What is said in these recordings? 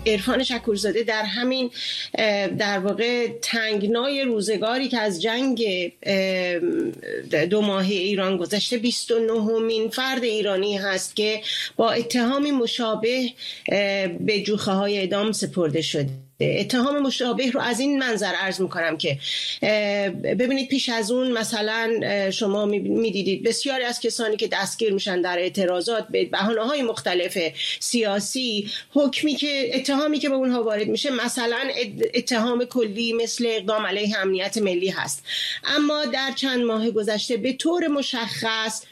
عرفان شکورزاده در همین در واقع تنگنای روزگاری که از جنگ 2 ماهه ایران گذشته 29مین فرد ایرانی هست که با اتهامی مشابه به جوخه های اعدام سپرده شده. اتهام مشابه رو از این منظر عرض میکنم که ببینید پیش از اون مثلا شما میدیدید بسیاری از کسانی که دستگیر میشن در اعتراضات به بهانه‌های مختلف سیاسی، اتهامی که به اونها وارد میشه مثلا اتهام کلی مثل اقدام علیه امنیت ملی هست. اما در چند ماه گذشته به طور مشخص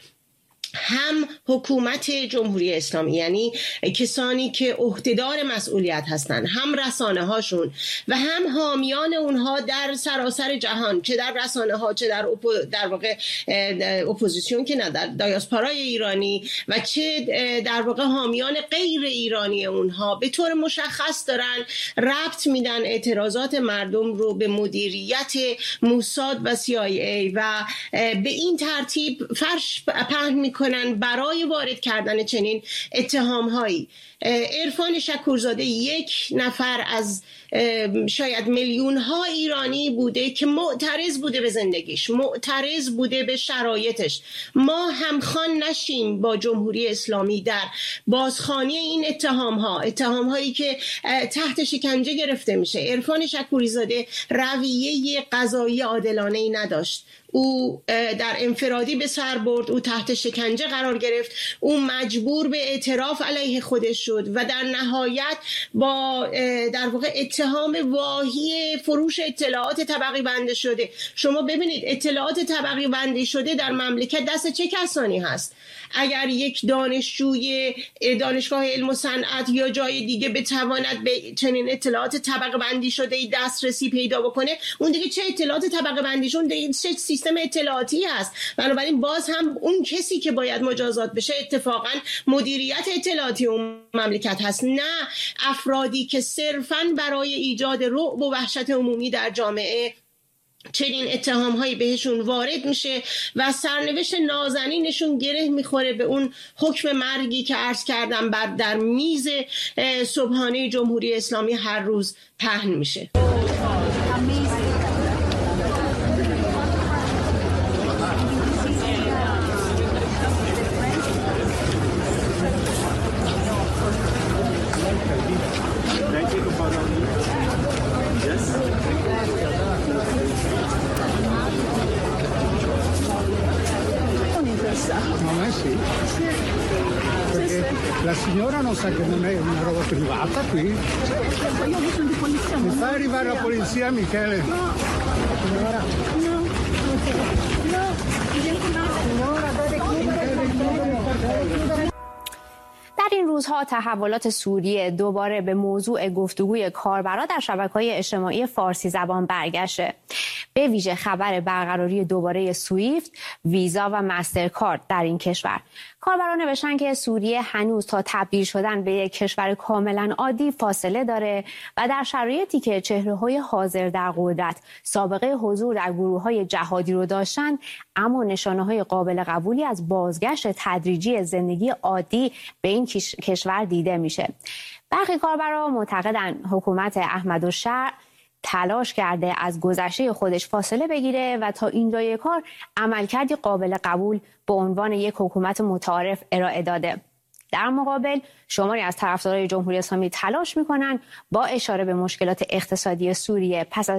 هم حکومت جمهوری اسلامی، یعنی کسانی که عهدهدار مسئولیت هستند، هم رسانه هاشون و هم حامیان اونها در سراسر جهان، چه در رسانه ها چه در واقع اپوزیسیون که نه، در دیاسپورای ایرانی و چه در واقع حامیان غیر ایرانی اونها به طور مشخص دارن ربط میدن اعتراضات مردم رو به مدیریت موساد و CIA و به این ترتیب فرش پهن کنن برای وارد کردن چنین اتهام‌هایی. عرفان شکورزاده یک نفر از شاید میلیون‌ها ایرانی بوده که معترض بوده به زندگیش، معترض بوده به شرایطش. ما همخوان نشیم با جمهوری اسلامی در بازخوانی این اتهام‌هایی که تحت شکنجه گرفته میشه. عرفان شکورزاده رویه قضایی عادلانه‌ای نداشت. او در انفرادی به سر برد، او تحت شکنجه قرار گرفت، او مجبور به اعتراف علیه خودش شد و در نهایت با در واقع اتهام واهی فروش اطلاعات طبقی بندی شده. شما ببینید اطلاعات طبقی بندی شده در مملکت دست چه کسانی هست؟ اگر یک دانشجوی دانشگاه علم و صنعت یا جای دیگه بتواند به چنین اطلاعات طبقه بندی شده ای دسترسی پیدا بکنه، اون دیگه چه اطلاعات طبقه بندیشون دیگه چه سیستم اطلاعاتی هست؟ بنابراین باز هم اون کسی که باید مجازات بشه اتفاقا مدیریت اطلاعاتی اون مملکت هست، نه افرادی که صرفاً برای ایجاد رعب و وحشت عمومی در جامعه چنین اتهام‌هایی بهشون وارد میشه و سرنوشت نازنینشون گره میخوره به اون حکم مرگی که عرض کردم در میز صبحانه جمهوری اسلامی هر روز پهن میشه. La signora non sa che non è una roba privata qui? Certo, io ho avuto di polizia. Mi fai arrivare la polizia, Michele? No. Signora. No. No. Signora, deve chiudere. در این روزها تحولات سوریه دوباره به موضوع گفتگوی کاربران در شبکه‌های اجتماعی فارسی زبان برگشته. به ویژه خبر برقراری دوباره سویفت، ویزا و مسترکارد در این کشور. کاربران نوشتن که سوریه هنوز تا تبدیل شدن به یک کشور کاملا عادی فاصله داره و در شرایطی که چهره‌های حاضر در قدرت سابقه حضور در گروه‌های جهادی رو داشتن، اما نشانه‌های قابل قبولی از بازگشت تدریجی زندگی عادی به این کشور دیده میشه. برخی کاربران معتقدند حکومت احمدالشرع تلاش کرده از گذشته خودش فاصله بگیره و تا اینجای کار عملکردی قابل قبول به عنوان یک حکومت متعارف ارائه داده. در مقابل شماری از طرفدارای جمهوری اسلامی تلاش میکنن با اشاره به مشکلات اقتصادی سوریه پس از